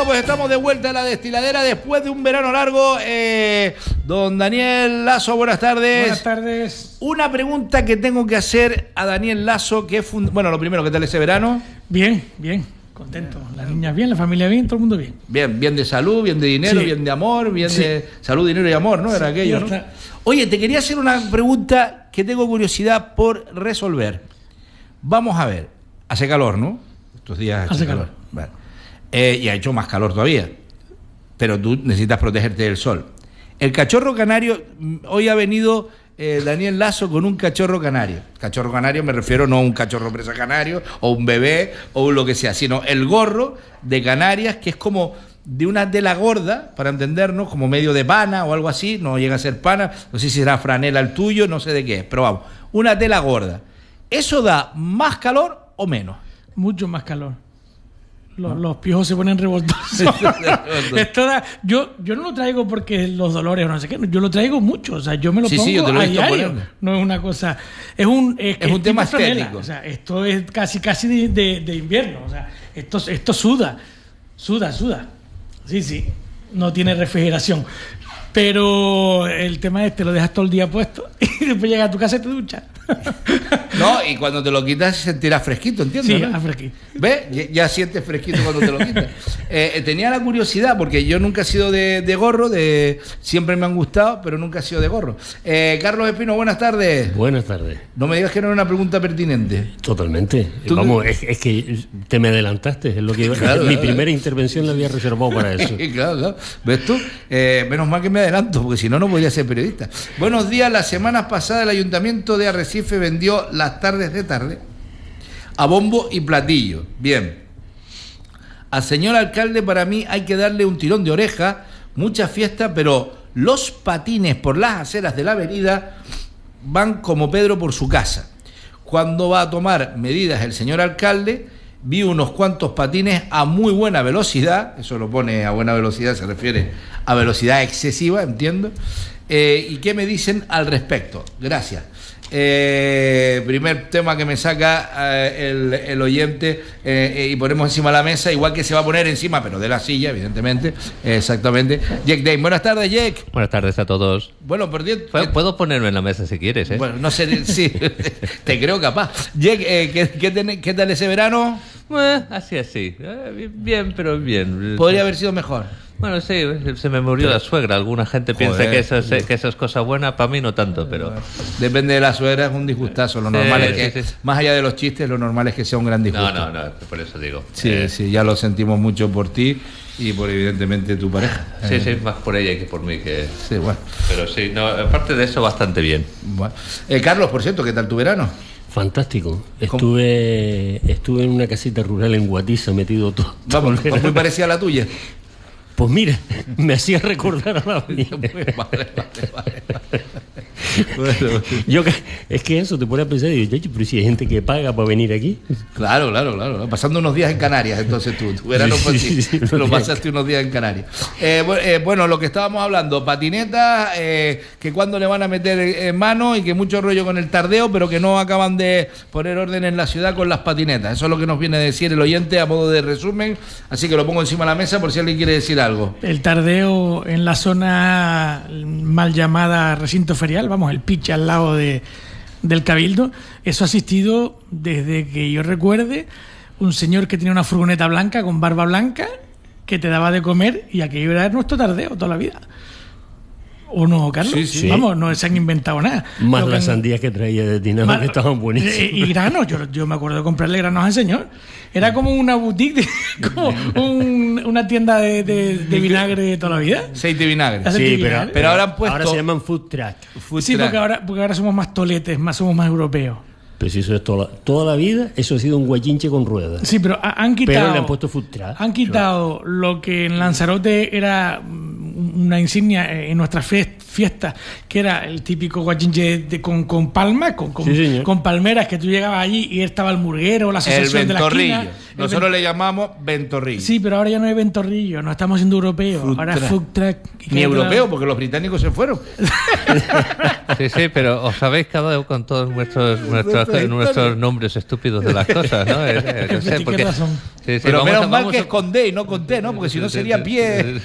pues estamos de vuelta a la destiladera después de un verano largo. Don Daniel Lazo, buenas tardes. Buenas tardes. Una pregunta que tengo que hacer a Daniel Lazo, que es bueno, lo primero, ¿qué tal ese verano? Bien, contento. Las niñas bien, la familia bien, todo el mundo bien. Bien de salud, bien de dinero, sí. bien de amor, bien sí. de salud, dinero y amor, ¿no? Era aquello, ¿no? Oye, te quería hacer una pregunta que tengo curiosidad por resolver. Vamos a ver, hace calor, ¿no? Estos días hace calor. Vale. Y ha hecho más calor todavía, pero tú necesitas protegerte del sol. El cachorro canario, hoy ha venido Daniel Lazo con un cachorro canario. Cachorro canario me refiero no a un cachorro presa canario o un bebé o lo que sea, sino el gorro de Canarias, que es como de una tela gorda, para entendernos, como medio de pana o algo así, no llega a ser pana, no sé si será franela el tuyo, no sé de qué es, pero vamos, una tela gorda. ¿Eso da más calor o menos? Mucho más calor. Los piojos se ponen revoltosos. Yo no lo traigo porque los dolores o no sé qué, yo lo traigo mucho, o sea, yo me lo pongo yo te lo a he visto diario. poniendo. No es una cosa, es un tema franela. estético. O sea, esto es casi de invierno, o sea, esto suda. Sí, no tiene refrigeración. Pero el tema es te lo dejas todo el día puesto y después llegas a tu casa y te duchas. No, y cuando te lo quitas sentirás fresquito, ¿entiendes? Sí, ¿no? fresquito. ¿Ves? Ya sientes fresquito cuando te lo quitas. Tenía la curiosidad, porque yo nunca he sido de gorro, siempre me han gustado, pero nunca he sido de gorro. Carlos Espino, buenas tardes. Buenas tardes. No me digas que no era una pregunta pertinente. Totalmente. Vamos, es que te me adelantaste, es lo que claro, mi primera intervención la había reservado para eso. Claro. ¿Ves tú? Menos mal que me adelanto, porque si no, no podría ser periodista. Buenos días. Las semanas pasadas el Ayuntamiento de Arrecife vendió las tardes de tarde a bombo y platillo. Bien. Al señor alcalde, para mí hay que darle un tirón de oreja, mucha fiesta, pero los patines por las aceras de la avenida van como Pedro por su casa. Cuando va a tomar medidas el señor alcalde, vi unos cuantos patines a muy buena velocidad, eso lo pone a buena velocidad, se refiere a velocidad excesiva, entiendo. ¿Y qué me dicen al respecto? Gracias. Primer tema que me saca el oyente y ponemos encima de la mesa, igual que se va a poner encima, pero de la silla, evidentemente. Exactamente. Jack Dane, buenas tardes, Jack. Buenas tardes a todos. Bueno, puedo ponerme en la mesa si quieres, ¿eh? Bueno, no sé, sí, te creo capaz. Jack, ¿qué tal ese verano? Así. Bien, pero bien. Podría haber sido mejor. Bueno, sí, se me murió la suegra. Alguna gente piensa que eso es cosa buena, para mí no tanto, pero... Depende de la suegra, es un disgustazo. Lo normal es que, más allá de los chistes, lo normal es que sea un gran disgusto. No, por eso digo. Sí, ya lo sentimos mucho por ti y por, evidentemente, tu pareja. Sí, más por ella que por mí. Sí, bueno. Pero sí, no, aparte de eso, bastante bien. Bueno. Carlos, por cierto, ¿qué tal tu verano? Fantástico. Estuve en una casita rural en Guatiza metido todo. Vamos, muy parecida a la tuya. Pues mira, me hacía recordar a la mía. Vale. Bueno. Es que eso te pone a pensar y digo, pero si hay gente que paga para venir aquí. Claro. Pasando unos días en Canarias, entonces tu verano fue así. Sí, lo pasaste unos días en Canarias. Bueno, lo que estábamos hablando, patinetas, que cuando le van a meter en mano y que mucho rollo con el tardeo, pero que no acaban de poner orden en la ciudad con las patinetas. Eso es lo que nos viene a decir el oyente a modo de resumen, así que lo pongo encima de la mesa por si alguien quiere decir algo. El tardeo en la zona mal llamada recinto ferial, vamos, el pitch al lado del Cabildo, eso ha existido desde que yo recuerde, un señor que tenía una furgoneta blanca con barba blanca que te daba de comer y aquello era nuestro tardeo toda la vida. ¿O no, Carlos? Sí. Vamos, no se han inventado nada. Más las sandías que traía de Dinamo, que estaban buenísimas. Y granos, yo me acuerdo de comprarle granos al señor. Era como una boutique, como una tienda de vinagre de toda la vida. Aceite y vinagre. Sí, pero ahora han puesto... Ahora se llaman food truck. Sí, porque ahora somos más toletes, somos más europeos. Pero si eso es toda la vida, eso ha sido un guayinche con ruedas. Sí, pero han quitado... Pero le han puesto food truck. Han quitado lo que en Lanzarote era una insignia en nuestras fiestas, que era el típico guachinche con palmas, con palmeras, que tú llegabas allí y estaba el murguero, la asociación de la esquina. Nosotros le llamamos ventorrillo. Sí, pero ahora ya no hay ventorrillo, no estamos siendo europeos, ahora es food truck. Ni europeo, porque los británicos se fueron. Sí, pero os habéis quedado con todos nuestros nombres estúpidos de las cosas, ¿no? No sé, porque, razón. Sí, pero menos mal que es con D y no con T, ¿no? Porque si no sería pie.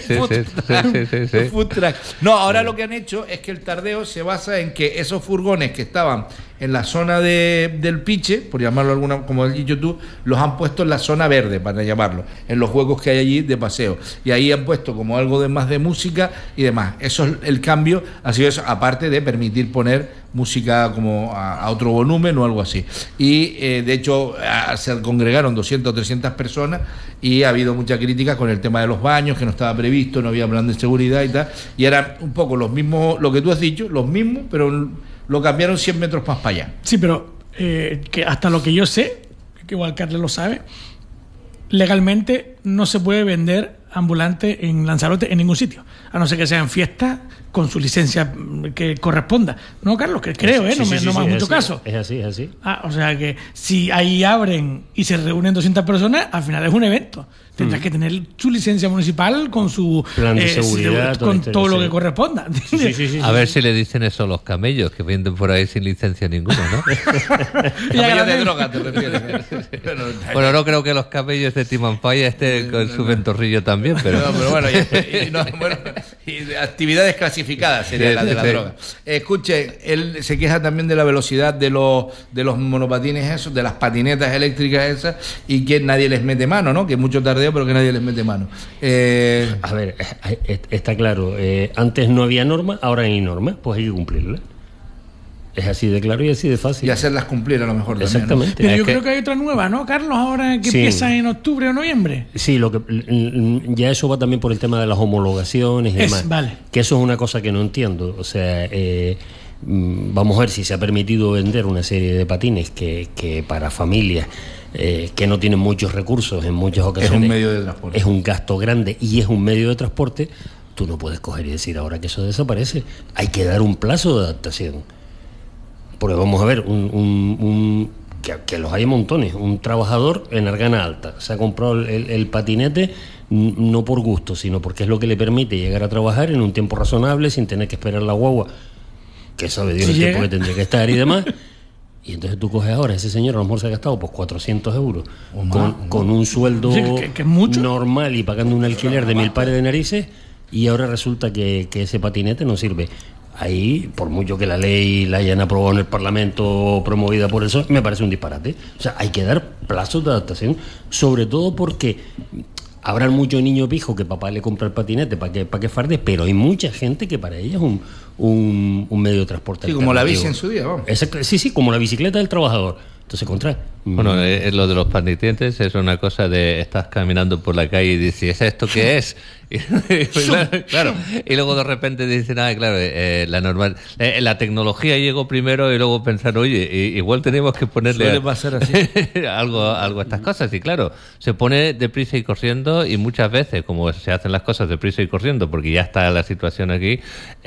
Food truck. No, ahora lo que han hecho es que el tardeo se basa en que esos furgones que estaban en la zona del Piche, por llamarlo alguna, como has dicho tú, los han puesto en la zona verde, para llamarlo, en los huecos que hay allí de paseo. Y ahí han puesto como algo de más de música y demás. Eso es el cambio, ha sido eso, aparte de permitir poner música como a otro volumen o algo así. Y de hecho se congregaron 200 o 300 personas y ha habido mucha crítica con el tema de los baños, que no estaba previsto, no había plan de seguridad y tal. Y eran un poco los mismos, lo que tú has dicho, los mismos, pero lo cambiaron 100 metros más para allá. Sí, pero que hasta lo que yo sé, que igual Carles lo sabe, legalmente no se puede vender ambulante en Lanzarote en ningún sitio, a no ser que sea en fiestas con su licencia que corresponda. No, Carlos, que creo, no me hagas mucho caso. Es así. O sea que si ahí abren y se reúnen 200 personas, al final es un evento. Tendrás que tener su licencia municipal con su plan de seguridad, con todo lo que corresponda. Sí. A ver si le dicen eso a los camellos que venden por ahí sin licencia ninguna, ¿no? Camellos de droga, te refieres. Bueno, no creo que los camellos de Timanfaya estén con su ventorrillo también, pero... No, pero bueno, y actividades clasificadas sería la de la droga. Escuche, él se queja también de la velocidad de los monopatines esos, de las patinetas eléctricas esas, y que nadie les mete mano, ¿no? Que mucho tardeo, pero que nadie les mete mano. A ver, está claro, antes no había norma, ahora hay norma, pues hay que cumplirla. Es así de claro y así de fácil. Y hacerlas cumplir a lo mejor también, exactamente. ¿no? Pero yo creo que hay otra nueva, ¿no, Carlos? Ahora que empieza en octubre o noviembre. Sí, ya eso va también por el tema de las homologaciones y demás. Vale. Que eso es una cosa que no entiendo. O sea, vamos a ver si se ha permitido vender una serie de patines que para familias que no tienen muchos recursos en muchas ocasiones. Es un medio de transporte. Es un gasto grande y es un medio de transporte. Tú no puedes coger y decir ahora que eso desaparece. Hay que dar un plazo de adaptación. Porque vamos a ver, que los hay montones. Un trabajador en Argana Alta se ha comprado el patinete no por gusto, sino porque es lo que le permite llegar a trabajar en un tiempo razonable sin tener que esperar la guagua, que sabe Dios el tiempo que tendría que estar y demás. Y entonces tú coges ahora, ese señor a lo mejor se ha gastado pues 400 euros con un sueldo que es mucho, normal y pagando un alquiler de 1000 pares de narices, y ahora resulta que ese patinete no sirve. Ahí, por mucho que la ley la hayan aprobado en el Parlamento promovida por eso, me parece un disparate. O sea, hay que dar plazos de adaptación, sobre todo porque habrá mucho niño pijo que papá le compra el patinete para que farde, pero hay mucha gente que para ella es un medio de transporte. Sí, como la bici en su día, vamos. Sí, como la bicicleta del trabajador. Entonces, bueno, lo de los patinetes es una cosa de estás caminando por la calle y dices, ¿esto qué es? Y, claro, y luego de repente dicen, claro, la tecnología llegó primero y luego pensar, oye, igual tenemos que ponerle suele pasar así. algo a estas cosas. Y claro, se pone deprisa y corriendo, y muchas veces, como se hacen las cosas deprisa y corriendo, porque ya está la situación aquí,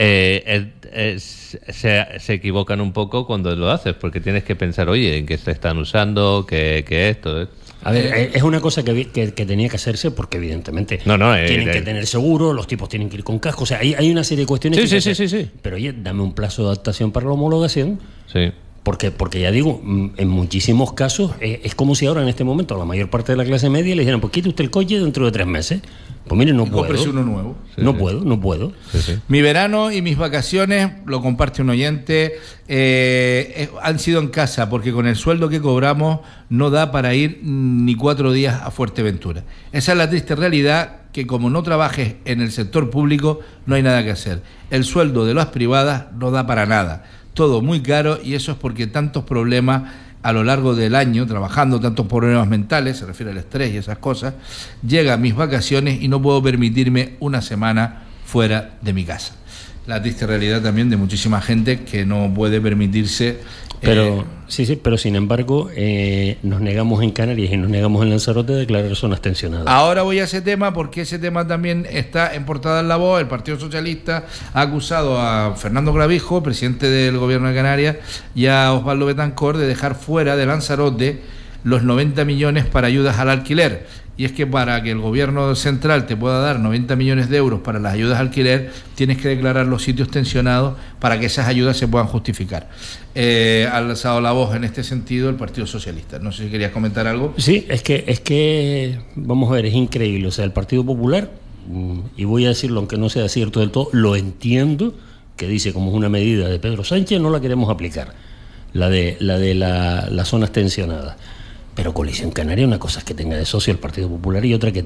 se equivocan un poco cuando lo haces, porque tienes que pensar, oye, en qué se están usando, que esto. A ver, es una cosa que tenía que hacerse porque evidentemente tienen que tener seguro, los tipos tienen que ir con casco, o sea, hay una serie de cuestiones sí. Pero oye, dame un plazo de adaptación para la homologación. Sí. Porque ya digo, en muchísimos casos es como si ahora en este momento a la mayor parte de la clase media le dijeran, pues quite usted el coche dentro de 3 meses. Pues mire, no puedo. Cómprese uno nuevo. No puedo. Sí. Mi verano y mis vacaciones, lo comparte un oyente, han sido en casa, porque con el sueldo que cobramos no da para ir ni 4 días a Fuerteventura. Esa es la triste realidad, que como no trabajes en el sector público, no hay nada que hacer. El sueldo de las privadas no da para nada. Todo muy caro, y eso es porque tantos problemas a lo largo del año, trabajando, tantos problemas mentales, se refiere al estrés y esas cosas, llega a mis vacaciones y no puedo permitirme una semana fuera de mi casa. la triste realidad también de muchísima gente que no puede permitirse. Pero pero sin embargo nos negamos en Canarias y nos negamos en Lanzarote a declarar zonas tensionadas. Ahora voy a ese tema porque ese tema también está en portada en La Voz. El Partido Socialista ha acusado a Fernando Clavijo, presidente del Gobierno de Canarias, y a Osvaldo Betancor de dejar fuera de Lanzarote los 90 millones para ayudas al alquiler. Y es que para que el gobierno central te pueda dar 90 millones de euros para las ayudas al alquiler, tienes que declarar los sitios tensionados para que esas ayudas se puedan justificar. Ha alzado la voz en este sentido el Partido Socialista. No sé si querías comentar algo. Sí, es que vamos a ver, es increíble. O sea, el Partido Popular, y voy a decirlo aunque no sea cierto del todo, lo entiendo, que dice como es una medida de Pedro Sánchez, no la queremos aplicar, la de las zonas tensionadas. Pero Coalición Canaria, una cosa es que tenga de socio el Partido Popular y otra que